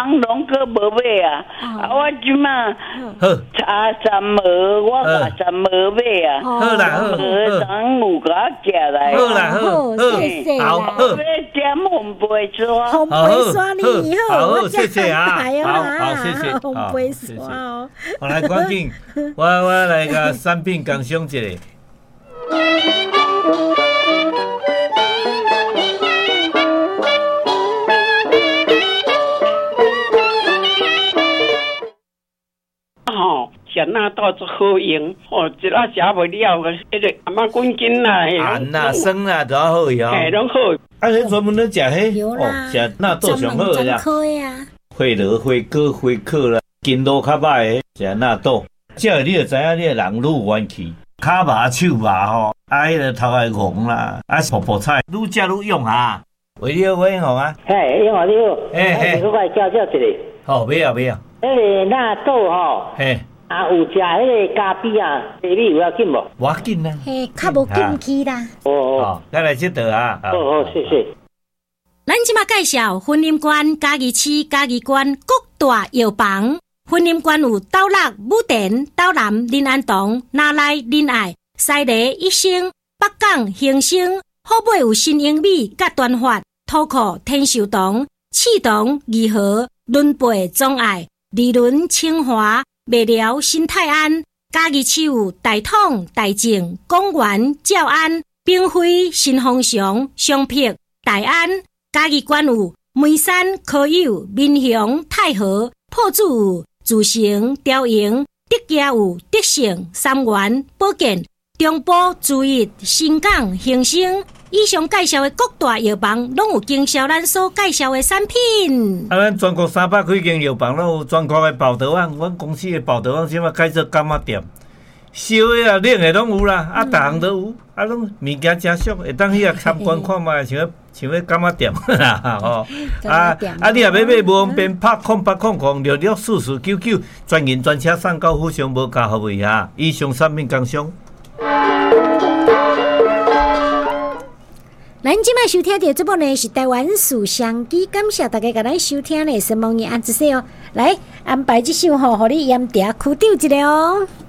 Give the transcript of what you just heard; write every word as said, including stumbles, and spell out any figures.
房拢个无买啊！啊，我即马茶三毛，我把三毛买啊。 好啦，好， 好，当有甲寄来。 好啦， 好，谢谢啦。 好， 要点红杯刷， 红杯刷你好， 好，谢谢啊，好，好，谢谢， 红杯刷哦。 我来赶紧，我我来个产品工商一下。 哦，咸纳豆足好用，哦，一仔食袂了个，迄个阿妈滚筋啦， 咸啦、酸啦都好用。 嘿，拢好。 啊，你专门咧食迄？ 有啦， 食纳豆上好啦。 啊， 花螺、花果、花克啦，筋路较歹的食纳豆。这样你就知影你的人愈元气，骹麻、手麻吼，啊，迄个头会红啦，啊，泡泡菜愈食愈用啊。为了我用啊。 嘿，用啊你好。 嘿嘿。 我来教教一个。 好，不要不要。 迄个纳豆吼， 嘿， 啊有食迄个咖啡啊，茶米有要紧无？ 我要紧啊， 嘿，较无禁忌啦。 哦哦，咱来这道啊。 好好，谢谢。 咱即马介绍云林县嘉义市嘉义县各大药房。云林县有斗六、武田、斗南、林安堂、哪来、林爱、西螺、益生、北港、兴盛，好买有新英米、甲端发、土库、天寿堂、启堂、义和、伦培、忠爱。利伦、清华、麦寮、新泰安、嘉义市有大统、大正、公园、照安、兵辉、新丰祥、双碧、大安。嘉义县有梅山、科友、民雄、太和、破主有自成、雕营、德家有德盛、三元、保健、中部、注意、新港、兴盛。以上介绍的各大药房，拢有经销咱所介绍的产品。 啊，咱全国三百几间药房，拢有全国的包德网，阮公司的包德网即马改做干妈店，烧的啊、冷的拢有啦，啊，逐项都有，啊，拢物件真俗，会当去啊参观看卖，像像咧干妈店啦，吼，啊啊，你若要买无方便，拍空八空空六六四四九九，专人专车送到府上无加服务哈。以上产品工商。 咱即摆收听到这部呢是台湾树香机，感谢大家甲咱收听呢，希望你按一说哦，来安排这首吼，互你盐茶苦调一个哦。